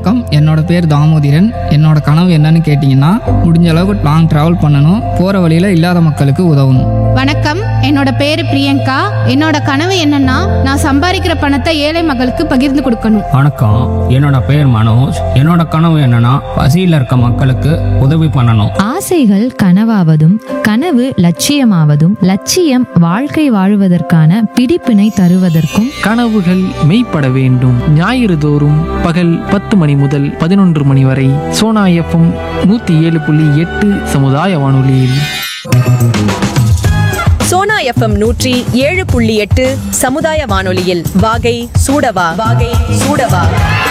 வணக்கம். என்னோட பேர் தாமோதிரன். என்னோட கனவு என்னன்னு கேட்டிங்கன்னா, முடிஞ்ச அளவுக்கு லாங் ட்ராவல் பண்ணணும், போகிற வழியில் இல்லாத மக்களுக்கு உதவணும். வணக்கம், என்னோட பேரு பிரியங்கா. என்னோட கனவு என்னன்னா, நான் சம்பாதிக்கிற பணத்தை ஏழை மக்களுக்கு பகிர்ந்து கொடுக்கணும். வணக்கம், என்னோட பேர் மனோஜ். என்னோட கனவு என்னன்னா, பசியில் இருக்க மக்களுக்கு உதவி பண்ணணும். ஆசைகள் கனவாவதும் கனவு லட்சியமாவதும் லட்சியம் வாழ்க்கை வாழுவதற்கான பிடிப்பினை தருவதற்கும் கனவுகள் மெய்ப்பட வேண்டும். ஞாயிறு தோறும் பகல் 10 மணி முதல் 11 மணி வரை சோனா எஃப்எம் 107.8 சமுதாய வானொலியில். சோனா எஃப்எம் 107.8 சமுதாய வானொலியில் வாகை சூடவா வாகை சூடவா.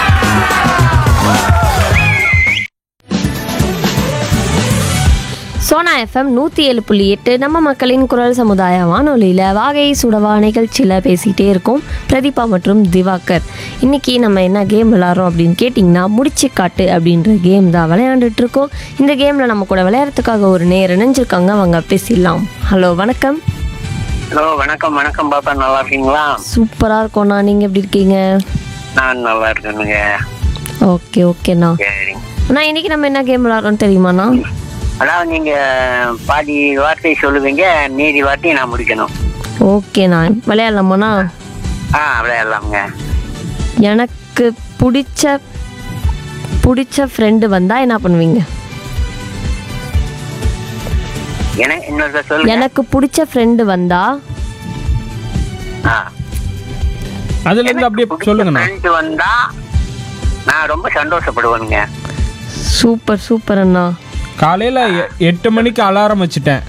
சோனா எஃப்எம் 107.8 நம்ம மக்களின் குரல் சமுதாய வானொலியில் வாகை சுடவா நிகழ்ச்சியில் பேசிகிட்டே இருக்கோம் பிரதீபா மற்றும் திவாகர். இன்றைக்கி நம்ம என்ன கேம் விளாட்றோம் அப்படின்னு கேட்டிங்கன்னா, முடிச்சு காட்டு அப்படின்ற கேம் தான் விளையாண்டுட்டு இருக்கோம். இந்த கேமில் நம்ம கூட விளையாடுறதுக்காக ஒரு நேர் இணைஞ்சிருக்காங்க, அவங்க பேசிடலாம். ஹலோ, வணக்கம். ஹலோ, வணக்கம். வணக்கம் பாப்பா, நல்லா இருக்கீங்களா? சூப்பராக இருக்கோண்ணா, நீங்கள் எப்படி இருக்கீங்க? நான் நல்லா இருக்கேனுங்க. ஓகேண்ணா. அண்ணா, இன்றைக்கி நம்ம என்ன கேம் விளாட்றோன்னு தெரியுமாண்ணா? அதாவது நீங்க பாதி வார்த்தை சொல்லுவீங்க, மீதி வார்த்தையை நான் முடிக்கணும். ஓகேண்ணா, விளையாடலாமாண்ணா? விளையாடலாமுங்க. எனக்கு பிடிச்ச ஃப்ரெண்டு வந்தால் என்ன பண்ணுவீங்க? எனக்கு பிடிச்ச ஃப்ரெண்டு வந்தா அதுல இருந்து அப்படியே சொல்லுங்க. ஃப்ரெண்டு வந்தா நான் ரொம்ப சந்தோஷப்படுவேனுங்க. சூப்பர் அண்ணா. காலையில 8 மணிக்கு அலாரம் வச்சுட்டேன்.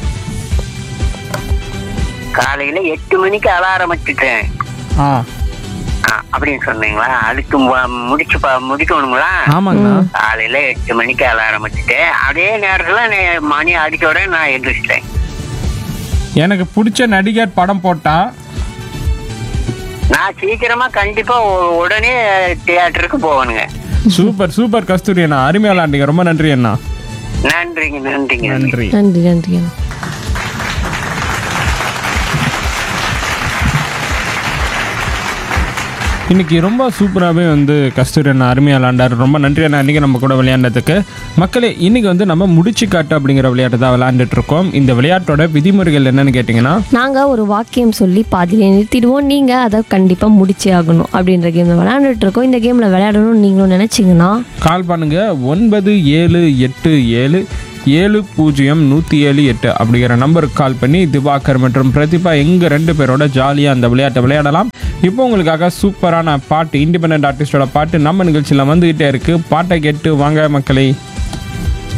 காலையில 8 மணிக்கு அலாரம் வச்சுட்டேன் அப்படின்னு சொன்னீங்களா? அதுக்கு முடிக்கணுங்களா? ஆமாங்கண்ணா. காலையில 8 மணிக்கு அலாரம் வச்சுட்டேன், அதே நேரத்துல மணி அடிச்சோட நான் எந்திரிச்சிட்டேன். எனக்கு பிடிச்ச நடிகர் படம் போட்டா நான் சீக்கிரமா கண்டிப்பா உடனே தியேட்டருக்கு போகணுங்க. சூப்பர் கஸ்தூரி அண்ணா, அருமையா விளையாண்டீங்க. ரொம்ப நன்றி அண்ணா. நன்றிங்க. நன்றி அண்ணா. இன்னைக்கு ரொம்ப சூப்பராகவே கஸ்தூரி அண்ணா அருமையாக விளையாண்டார். ரொம்ப நன்றி அண்ணா இன்றைக்கி நம்ம கூட விளையாண்டதுக்கு. மக்களே, இன்றைக்கி நம்ம முடிச்சு காட்டு அப்படிங்கிற விளையாட்டு தான் விளையாண்டுட்டு இருக்கோம். இந்த விளையாட்டோட விதிமுறைகள் என்னன்னு கேட்டிங்கன்னா, நாங்கள் ஒரு வாக்கியம் சொல்லி பாதியிலே நிறுத்திடுவோம், நீங்கள் அதை கண்டிப்பாக முடிச்சே ஆகணும் அப்படின்ற கேமில் விளையாண்டுட்டு இருக்கோம். இந்த கேமில் விளையாடணும்னு நீங்களும் நினச்சிங்கன்னா கால் பண்ணுங்க 9787070178 அப்படிங்கிற நம்பருக்கு கால் பண்ணி திவாகர் மற்றும் பிரதீபா எங்கள் 2 பேரோட ஜாலியாக அந்த விளையாட்டை விளையாடலாம். இப்போ உங்களுக்காக சூப்பரான பாட்டு, இண்டிபெண்டன்ட் ஆர்டிஸ்டோட பாட்டு நம்ம நிகழ்ச்சியில் வந்துக்கிட்டே இருக்குது. பாட்டை கேட்டு வாங்க மக்களே.